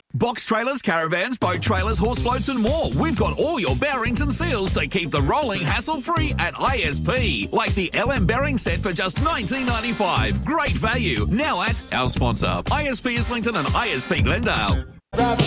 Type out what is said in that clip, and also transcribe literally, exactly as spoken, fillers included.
Box trailers, caravans, boat trailers, horse floats and more. We've got all your bearings and seals to keep the rolling hassle-free at I S P. Like the L M bearing set for just nineteen ninety-five. Great value. Now at our sponsor, I S P Islington and I S P Glendale.